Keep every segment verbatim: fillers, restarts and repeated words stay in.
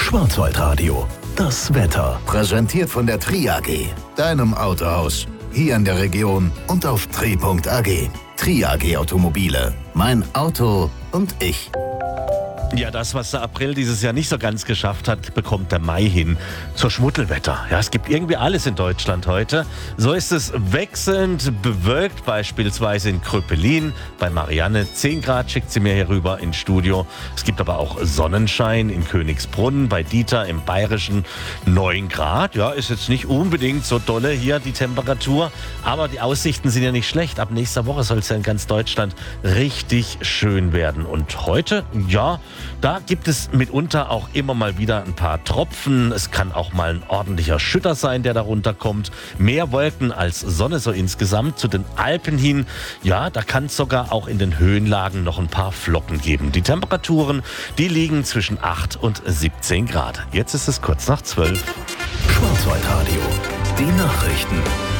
Schwarzwaldradio, das Wetter. Präsentiert von der Tri A G, deinem Autohaus. Hier in der Region und auf tri punkt a g. Tri A G Automobile. Mein Auto und ich. Ja, das, was der April dieses Jahr nicht so ganz geschafft hat, bekommt der Mai hin. Zur Schmuddelwetter. Ja, es gibt irgendwie alles in Deutschland heute. So ist es wechselnd bewölkt, beispielsweise in Kröpelin. Bei Marianne zehn Grad schickt sie mir hier rüber ins Studio. Es gibt aber auch Sonnenschein in Königsbrunn, bei Dieter im Bayerischen neun Grad. Ja, ist jetzt nicht unbedingt so dolle hier die Temperatur, aber die Aussichten sind ja nicht schlecht. Ab nächster Woche soll es ja in ganz Deutschland richtig schön werden. Und heute, ja, da gibt es mitunter auch immer mal wieder ein paar Tropfen. Es kann auch mal ein ordentlicher Schütter sein, der darunter kommt. Mehr Wolken als Sonne so insgesamt. Zu den Alpen hin, ja, da kann es sogar auch in den Höhenlagen noch ein paar Flocken geben. Die Temperaturen, die liegen zwischen acht und siebzehn Grad. Jetzt ist es kurz nach zwölf. Schwarzwaldradio, die Nachrichten.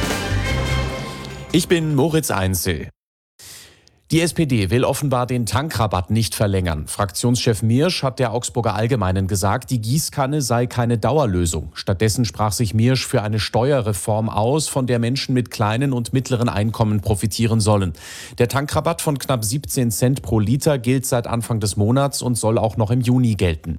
Ich bin Moritz Einzel. Die S P D will offenbar den Tankrabatt nicht verlängern. Fraktionschef Miersch hat der Augsburger Allgemeinen gesagt, die Gießkanne sei keine Dauerlösung. Stattdessen sprach sich Miersch für eine Steuerreform aus, von der Menschen mit kleinen und mittleren Einkommen profitieren sollen. Der Tankrabatt von knapp siebzehn Cent pro Liter gilt seit Anfang des Monats und soll auch noch im Juni gelten.